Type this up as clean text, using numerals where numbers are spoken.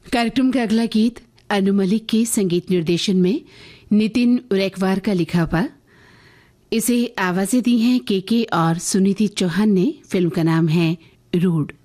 कार्यक्रम का अगला गीत अनु मलिक के संगीत निर्देशन में नितिन उरेकवार का लिखा हुआ। इसे आवाजें दी हैं के और सुनीति चौहान ने। फिल्म का नाम है रूड।